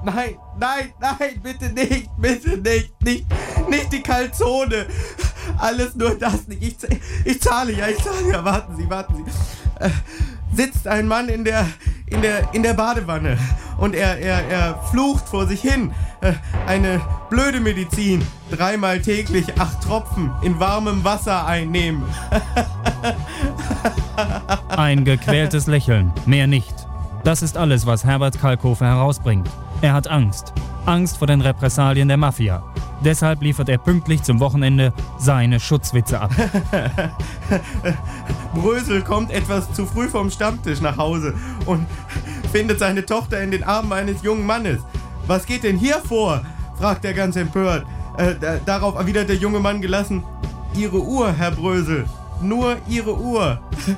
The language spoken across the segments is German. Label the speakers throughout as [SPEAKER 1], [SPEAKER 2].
[SPEAKER 1] Nein, bitte nicht, nicht die Calzone. Alles nur das nicht. Ich zahle ja. Warten Sie. Sitzt ein Mann in der Badewanne und er flucht vor sich hin. Eine blöde Medizin. 3-mal täglich 8 Tropfen in warmem Wasser einnehmen.
[SPEAKER 2] Ein gequältes Lächeln, mehr nicht. Das ist alles, was Herbert Kalkofe herausbringt. Er hat Angst. Angst vor den Repressalien der Mafia. Deshalb liefert er pünktlich zum Wochenende seine Schutzwitze ab.
[SPEAKER 1] Brösel kommt etwas zu früh vom Stammtisch nach Hause und findet seine Tochter in den Armen eines jungen Mannes. Was geht denn hier vor? Fragt er ganz empört. Darauf erwidert der junge Mann gelassen: Ihre Uhr, Herr Brösel. Nur Ihre Uhr.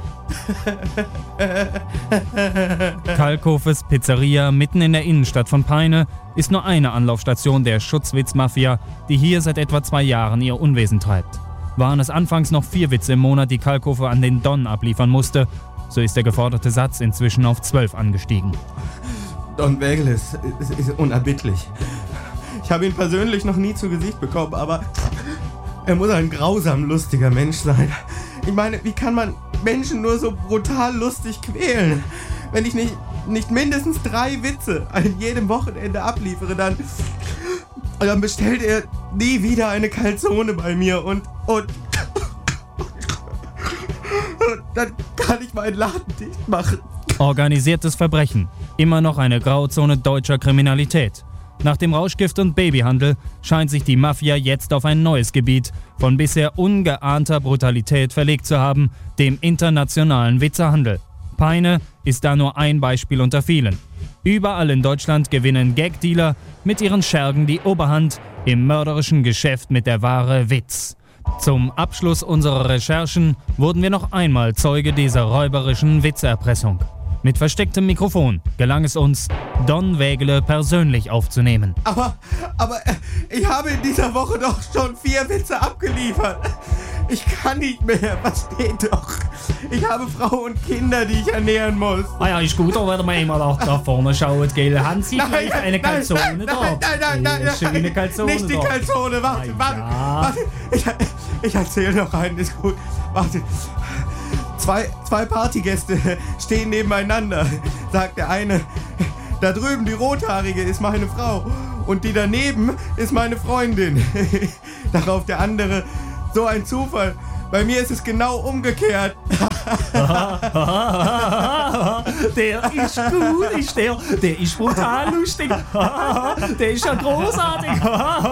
[SPEAKER 2] Kalkofes Pizzeria mitten in der Innenstadt von Peine ist nur eine Anlaufstation der Schutzwitz-Mafia, die hier seit etwa 2 Jahren ihr Unwesen treibt. Waren es anfangs noch 4 Witze im Monat, die Kalkofe an den Don abliefern musste, so ist der geforderte Satz inzwischen auf 12 angestiegen.
[SPEAKER 1] Don Wägele ist unerbittlich. Ich habe ihn persönlich noch nie zu Gesicht bekommen, aber er muss ein grausam lustiger Mensch sein. Ich meine, wie kann man Menschen nur so brutal lustig quälen? Wenn ich nicht mindestens 3 Witze an jedem Wochenende abliefere, dann bestellt er nie wieder eine Calzone bei mir und dann kann ich meinen Laden dicht machen.
[SPEAKER 2] Organisiertes Verbrechen. Immer noch eine Grauzone deutscher Kriminalität. Nach dem Rauschgift- und Babyhandel scheint sich die Mafia jetzt auf ein neues Gebiet von bisher ungeahnter Brutalität verlegt zu haben, dem internationalen Witzehandel. Peine ist da nur ein Beispiel unter vielen. Überall in Deutschland gewinnen Gagdealer mit ihren Schergen die Oberhand im mörderischen Geschäft mit der Ware Witz. Zum Abschluss unserer Recherchen wurden wir noch einmal Zeuge dieser räuberischen Witzerpressung. Mit verstecktem Mikrofon gelang es uns, Don Wägele persönlich aufzunehmen.
[SPEAKER 1] Aber ich habe in dieser Woche doch schon 4 Witze abgeliefert. Ich kann nicht mehr, versteht doch. Ich habe Frau und Kinder, die ich ernähren muss.
[SPEAKER 3] Ja, ist gut, aber wenn wir einmal da vorne schauen, gell? Haben Sie vielleicht eine Calzone da?
[SPEAKER 1] Nein,
[SPEAKER 3] schöne Calzone
[SPEAKER 1] nicht die Calzone, warte. Ich erzähle noch einen, ist gut. Warte. Zwei Partygäste stehen nebeneinander, sagt der eine. Da drüben die Rothaarige ist meine Frau und die daneben ist meine Freundin. Darauf der andere: So ein Zufall. Bei mir ist es genau umgekehrt.
[SPEAKER 3] Der ist gut, der ist brutal lustig. Der ist ja großartig.